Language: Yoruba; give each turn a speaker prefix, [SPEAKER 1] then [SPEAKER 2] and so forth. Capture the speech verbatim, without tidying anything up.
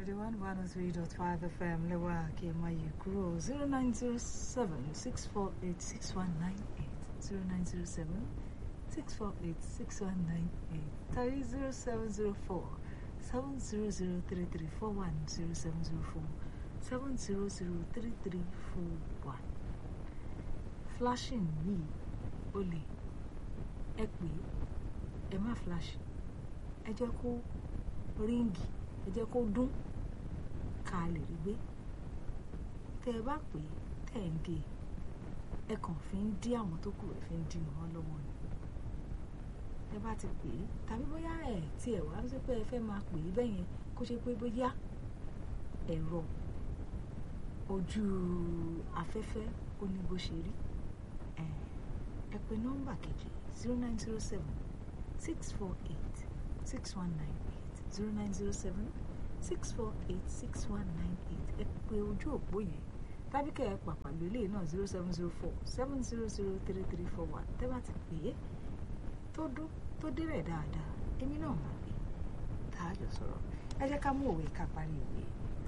[SPEAKER 1] thirty-one one oh three point five F M Lewa Kemayi Kuro zero nine zero seven six four eight six one nine eight zero nine zero seven six four eight six one nine eight tàbí zero seven zero four seven zero zero three three four one zero seven zero four seven zero zero three three four one. Flashing yìí ó lè ẹ pé ẹ má flash ẹ jẹ́ kó ríǹgì ẹ jẹ́ kó dún ká lè rí gbé tẹ́ ẹ bá pè é tẹ́ ẹ ń gé ẹ kàn fi ń dí àwọn tó kù ẹ fi ń dí wọn lọ́wọ́ ni ẹ bá ti pè é tàbí bóyá ẹ tí ẹ wá sí pé ẹ fẹ́ máa pè é bẹ́ẹ̀ yẹn kó ṣe pé bóyá ẹ̀rọ ojú afẹ́fẹ́ ó ní bó ṣe rí ẹ ẹ pè nọ́mbà kejì zero nine zero seven six four eight six one nine eight zero nine zero seven six four eight six one nine eight ẹ pè ojú òpó yẹn tàbí kẹ́ ẹ pàpà lólè náà zero seven zero four seven zero zero three three four one tẹ́ bá ti pè é tó dún tó dérẹ̀ dáadáa èmi náà máa pè tá a jọ sọ̀rọ̀ ẹ jẹ́ ká mú òwe ká parí ìwé